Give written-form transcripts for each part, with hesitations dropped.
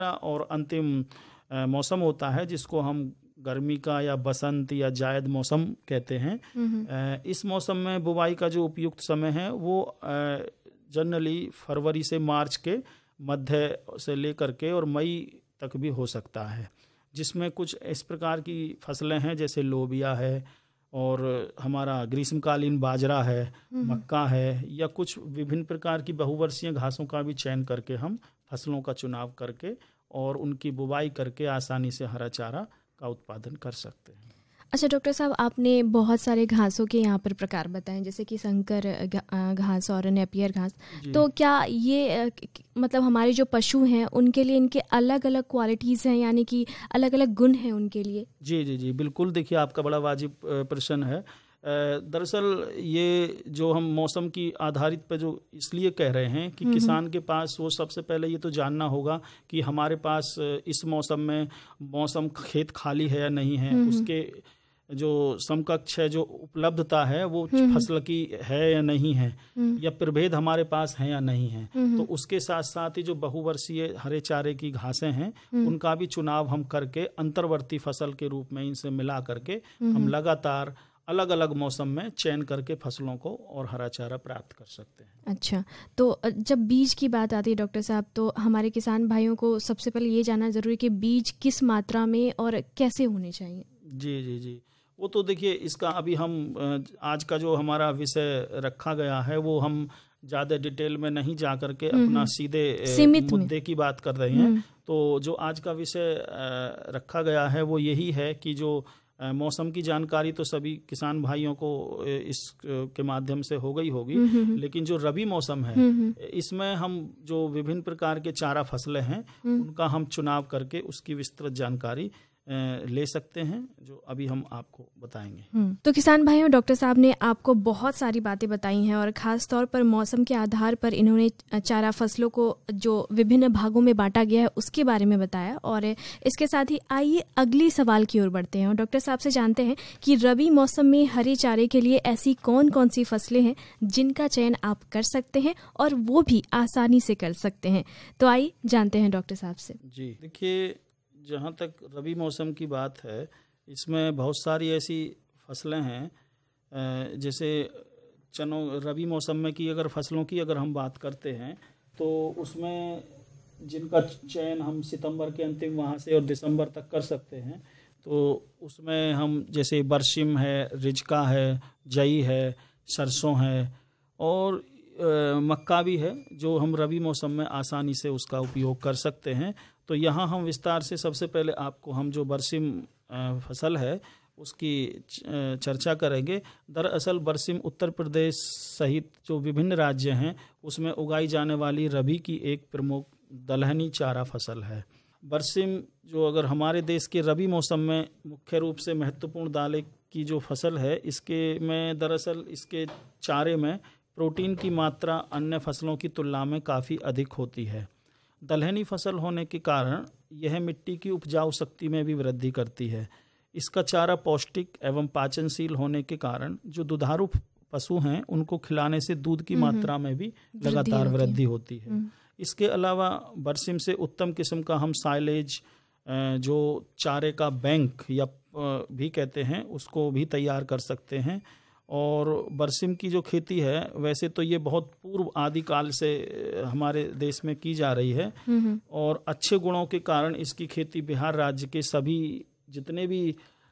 और अंतिम मौसम होता है जिसको हम गर्मी का या बसंत या जायद मौसम कहते हैं। इस मौसम में बुवाई का जो उपयुक्त समय है वो जनरली फरवरी से मार्च के मध्य से लेकर के और मई तक भी हो सकता है, जिसमें कुछ इस प्रकार की फसलें हैं जैसे लोबिया है और हमारा ग्रीष्मकालीन बाजरा है, मक्का है, या कुछ विभिन्न प्रकार की बहुवर्षीय घासों का भी चयन करके हम फसलों का चुनाव करके और उनकी बुवाई करके आसानी से हरा चारा का उत्पादन कर सकते हैं। अच्छा डॉक्टर साहब, आपने बहुत सारे घासों के यहाँ पर प्रकार बताएं, जैसे कि संकर घास और नेपियर घास, तो क्या ये मतलब हमारे जो पशु हैं उनके लिए इनके अलग अलग क्वालिटीज़ हैं, यानी कि अलग अलग गुण हैं उनके लिए? जी जी जी बिल्कुल। देखिए, आपका बड़ा वाजिब प्रश्न है। दरअसल ये जो हम मौसम की आधारित पे जो इसलिए कह रहे हैं कि किसान के पास वो सबसे पहले ये तो जानना होगा कि हमारे पास इस मौसम में मौसम खेत खाली है या नहीं है, उसके जो समकक्ष है, जो उपलब्धता है वो फसल की है या नहीं है, या प्रभेद हमारे पास है या नहीं है। तो उसके साथ साथ ही जो बहुवर्षीय हरे चारे की घासें हैं उनका भी चुनाव हम करके अंतर्वर्ती फसल के रूप में इनसे मिला करके हम लगातार अलग अलग मौसम में चयन करके फसलों को और हरा चारा प्राप्त कर सकते हैं। अच्छा, तो जब बीज की बात आती है डॉक्टर साहब, तो हमारे किसान भाइयों को सबसे पहले ये जानना जरूरी कि बीज किस मात्रा में और कैसे होने चाहिए? जी जी जी, वो तो देखिए, इसका अभी हम आज का जो हमारा विषय रखा गया है वो हम ज़्यादा डिटेल में नहीं जा करके अपना सीधे मुद्दे की बात कर रहे हैं। तो जो आज का विषय रखा गया है वो यही है कि जो मौसम की जानकारी तो सभी किसान भाइयों को इस के माध्यम से हो गई होगी, लेकिन जो रबी मौसम है इसमें हम जो विभिन्न प्रकार के चारा फसलें हैं उनका हम चुनाव करके उसकी विस्तृत जानकारी ले सकते हैं, जो अभी हम आपको बताएंगे। तो किसान भाइयों, डॉक्टर साहब ने आपको बहुत सारी बातें बताई हैं और ख़ास तौर पर मौसम के आधार पर इन्होंने चारा फसलों को जो विभिन्न भागों में बांटा गया है उसके बारे में बताया। और इसके साथ ही आइए अगली सवाल की ओर बढ़ते हैं और डॉक्टर साहब से जानते हैं कि रबी मौसम में हरे चारे के लिए ऐसी कौन कौन सी फसलें हैं जिनका चयन आप कर सकते हैं और वो भी आसानी से कर सकते हैं। तो आइए जानते हैं डॉक्टर साहब से। जी देखिए, जहाँ तक रबी मौसम की बात है इसमें बहुत सारी ऐसी फसलें हैं, जैसे चनों रबी मौसम में की अगर फसलों की अगर हम बात करते हैं तो उसमें जिनका चयन हम सितंबर के अंतिम माह से और दिसंबर तक कर सकते हैं, तो उसमें हम जैसे बरसिम है, रिजका है, जई है, सरसों है और मक्का भी है जो हम रबी मौसम में आसानी से उसका उपयोग कर सकते हैं। तो यहाँ हम विस्तार से सबसे पहले आपको हम जो बरसिम फसल है उसकी चर्चा करेंगे। दरअसल बरसिम उत्तर प्रदेश सहित जो विभिन्न राज्य हैं उसमें उगाई जाने वाली रबी की एक प्रमुख दलहनी चारा फसल है। बरसिम जो अगर हमारे देश के रबी मौसम में मुख्य रूप से महत्वपूर्ण दालें की जो फसल है, इसके में दरअसल इसके चारे में प्रोटीन की मात्रा अन्य फसलों की तुलना में काफ़ी अधिक होती है। दलहनी फसल होने के कारण यह मिट्टी की उपजाऊ शक्ति में भी वृद्धि करती है। इसका चारा पौष्टिक एवं पाचनशील होने के कारण जो दुधारू पशु हैं उनको खिलाने से दूध की मात्रा में भी लगातार वृद्धि होती है। इसके अलावा बरसिम से उत्तम किस्म का हम साइलेज, जो चारे का बैंक या भी कहते हैं, उसको भी तैयार कर सकते हैं। और बरसिम की जो खेती है वैसे तो ये बहुत पूर्व आदिकाल से हमारे देश में की जा रही है और अच्छे गुणों के कारण इसकी खेती बिहार राज्य के सभी जितने भी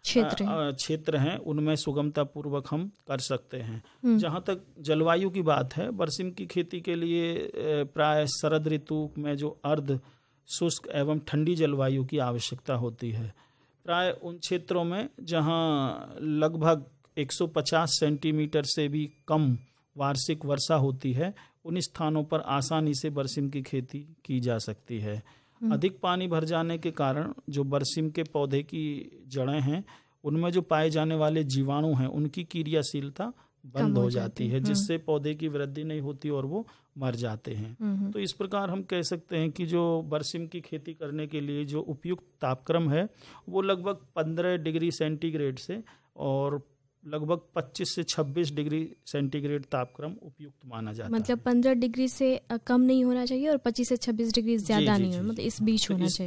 क्षेत्र हैं उनमें सुगमता पूर्वक हम कर सकते हैं। जहाँ तक जलवायु की बात है, बरसिम की खेती के लिए प्राय शरद ऋतु में जो अर्ध शुष्क एवं ठंडी जलवायु की आवश्यकता होती है। प्राय उन क्षेत्रों में जहाँ लगभग 150 सेंटीमीटर से भी कम वार्षिक वर्षा होती है, उन स्थानों पर आसानी से बरसिम की खेती की जा सकती है। अधिक पानी भर जाने के कारण जो बरसिम के पौधे की जड़ें हैं उनमें जो पाए जाने वाले जीवाणु हैं उनकी क्रियाशीलता बंद हो जाती है, जिससे पौधे की वृद्धि नहीं होती और वो मर जाते हैं। तो इस प्रकार हम कह सकते हैं कि जो बरसिम की खेती करने के लिए जो उपयुक्त तापक्रम है वो लगभग 15 डिग्री सेंटीग्रेड से और लगभग 25 से 26 डिग्री सेंटीग्रेड तापक्रम उपयुक्त माना जाता है। मतलब 15 डिग्री से कम नहीं होना चाहिए और 25 से 26 डिग्री ज्यादा नहीं होना, मतलब इस बीच होना चाहिए।